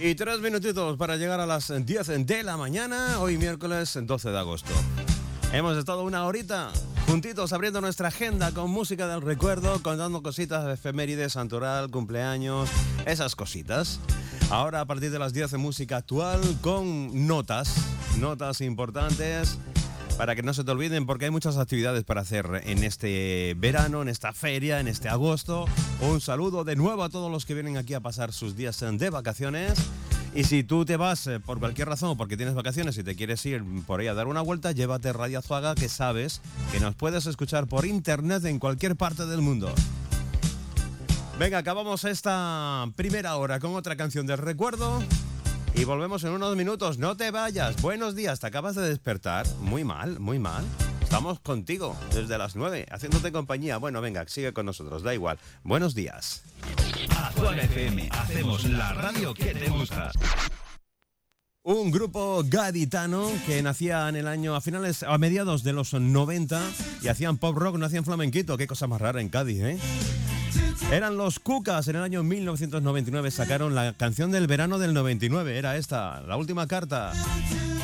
Y 3 minutitos para llegar a las 10 de la mañana, hoy miércoles 12 de agosto. Hemos estado una horita juntitos abriendo nuestra agenda con música del recuerdo, contando cositas de efemérides, santoral, cumpleaños, esas cositas. Ahora a partir de las 10 música actual con notas importantes para que no se te olviden, porque hay muchas actividades para hacer en este verano, en esta feria, en este agosto. Un saludo de nuevo a todos los que vienen aquí a pasar sus días de vacaciones. Y si tú te vas por cualquier razón o porque tienes vacaciones y te quieres ir por ahí a dar una vuelta, llévate Radio Azuaga, que sabes que nos puedes escuchar por internet en cualquier parte del mundo. Venga, acabamos esta primera hora con otra canción del recuerdo y volvemos en unos minutos. No te vayas. Buenos días, te acabas de despertar. Muy mal, muy mal. Estamos contigo desde las 9, haciéndote compañía. Bueno, venga, sigue con nosotros, da igual. Buenos días. Azuaga FM, hacemos la radio que te gusta. Un grupo gaditano que nacía en el año a mediados de los 90 y hacían pop rock, no hacían flamenquito. Qué cosa más rara en Cádiz, ¿eh? Eran los Cucas. En el año 1999 sacaron la canción del verano del 99. Era esta, La Última Carta.